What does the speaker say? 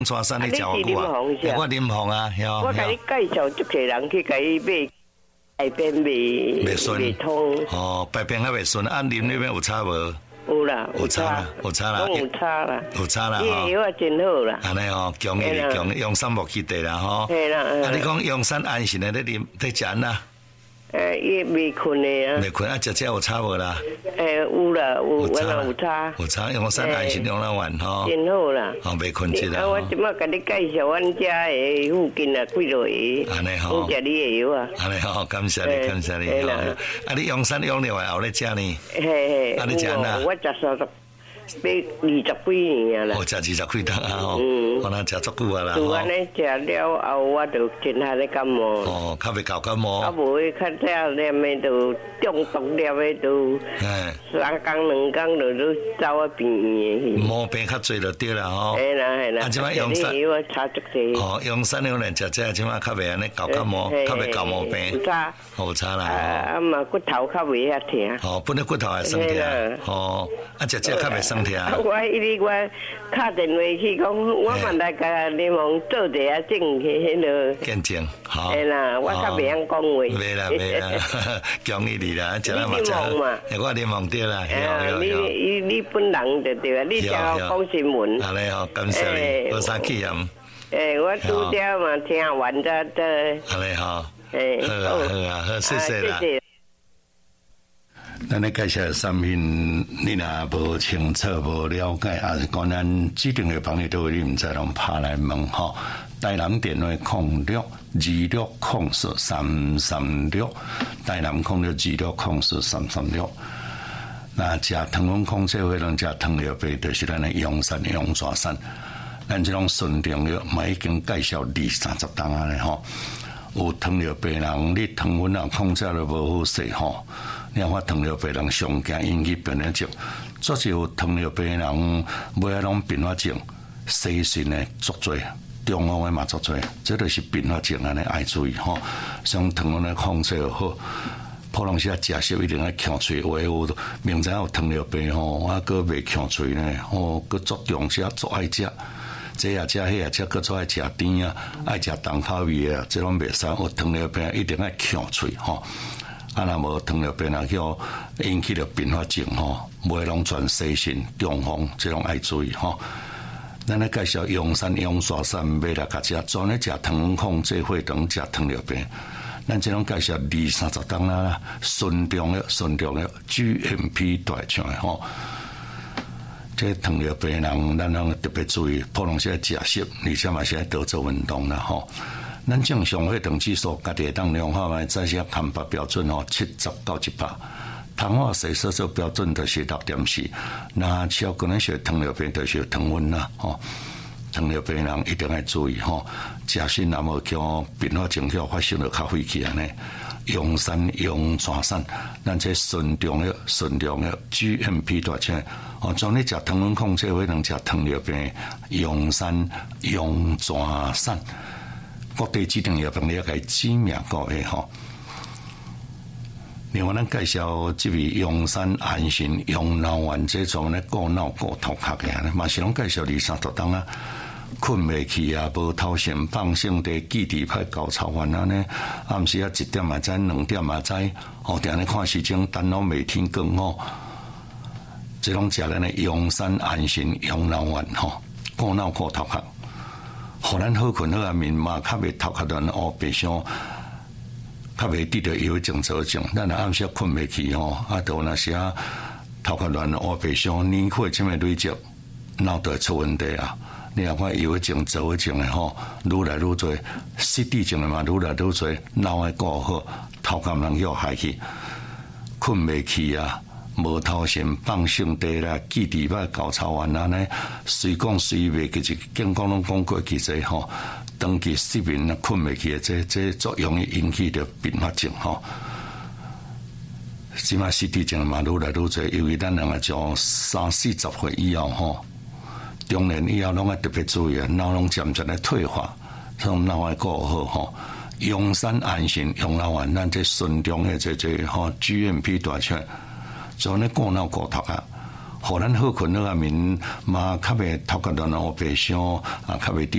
川山你食偌久啊？我啉红啊， 我甲你介绍足侪人去甲伊买，海边未通。 哦，白边还未顺，啊，啉那边有差无？ 有啦， 有差啦，有差啦， 有差啦， 有差啦。 伊药啊真好啦。 安尼哦，强用山木去地啦吼。 系啦。 啊，你讲用山安心的咧啉咧食呐？ 伊未困的啊。 未困啊，食有差无啦？ 有啦，有差。 有差，用山安心用了完吼。 真好啦。 哦，未困一啦。 我即马甲你介绍阮家的附近啊，几落个。 安尼吼。 食你的药啊。 安尼吼，感谢你，感谢你。啊，你用山用了完后咧食呢？ 嘿。 啊，你食呐？ 我食30。要20几年啦， 我食20几档啊吼，我那食足久啊啦。 就安尼食了后，我就真下咧感冒。 哦，较袂搞感冒。 啊，无伊较早念的就中毒了的就，3工2工就走啊病院去。 毛病较侪就对啦吼。 系啦。 啊，即摆用山药差足济。 哦，用山药来食这，即摆较袂安尼搞感冒，较袂搞毛病。 有差。 有差啦。 啊嘛，骨头较袂遐疼。 哦，本来骨头会酸疼。哦，啊，食较袂酸疼。 我打电话去讲，我嘛来甲你忙做一下证迄落见证，好。 系啦，我较袂晓讲话。 袂啦，恭喜你啦，食了嘛食。我啉忙对啦， 你本人就对啊，你叫讲新闻。 好嘞，好，感谢你，无啥气嫌。 我拄则嘛听完则。 好嘞，好。好，谢谢啦。咱咧介绍产品，你若无清楚、无了解，啊，讲咱指定的朋友都会你毋知，拢拍来问吼。台南电话0626043336，台南0626043336。那食糖分控制会能食糖尿病，就是咱的用山用蛇山。咱这种顺定药嘛已经介绍20-30档啊咧吼。有糖尿病人，你糖分啊控制了无好势吼。你看糖尿病人上惊引起并发症，做是有糖尿病人每下拢并发症，细菌的足多，中风的嘛足多，这就是并发症安尼爱注意吼。像糖分的控制好，普通时啊食食一定要翘嘴，话有明知有糖尿病吼，啊佫袂翘嘴呢，吼佫足重视足爱食。这也食，迄也食，搁做爱食甜啊，爱食重口味啊，这拢袂使。有糖尿病一定要翘嘴吼。啊，若无糖尿病啊，叫引起了并发症吼，袂拢全细菌、中风，这种爱注意吼。咱咧介绍用山用蛇山买来甲食，专咧食糖分控制血糖，食糖尿病。咱这种介绍20-30档啦，纯重的 GMP 大厂的吼。这糖尿病人，咱拢特别注意，普通是食食，而且嘛是爱多做运动啦吼。咱正常血糖指数，家己会当量化嘛，再写看法标准吼，70到100。糖化血色素标准就是6.4，那超过那些糖尿病就是糖分啦吼。糖尿病人一定要注意吼，食身若无叫并发症叫发生了较费气安尼。用山用蛇山，咱这纯重的 GMP 大厂，哦，像你食糖分控制会能食糖尿病，用山用蛇山。各地指定药房了解知名个的吼。另外，咱介绍这位用山安心用脑丸这种咧过脑过头壳嘅，嘛是拢介绍20-30档啊。困袂去啊，无头先放性地记忆派高潮烦啊呢。暗时啊1点嘛知，2点嘛知，哦，定咧看时钟，等到每天更好。这种食咱的用山安心用脑丸吼，过脑过头壳。互咱好困好啊眠嘛，较袂头壳乱黑白相，较袂得到忧郁症、躁症。咱若暗时困袂去吼，啊，到那时啊头壳乱黑白相，年岁这么累积，脑都会出问题啊。你若看忧郁症、躁郁症的吼，愈来愈多；失智症的嘛，愈来愈多。脑爱顾好，头壳人要害去，困袂去啊。无头先放性地啦，记忆歹高潮完啊呢，随讲随袂，其实健康拢讲过去这吼，长期失眠啊困袂去的，这足容易引起着并发症吼。即马失智症嘛，愈来愈多，由于咱人啊从30-40岁以后吼，中年以后拢要特别注意啊，脑拢渐渐的退化，所以脑要顾好吼。用山安心用脑丸，咱这顺中的这吼 GMP 大厂。做咧过脑过头啊，互咱好困好啊眠嘛，较袂头壳乱黑白相啊，较袂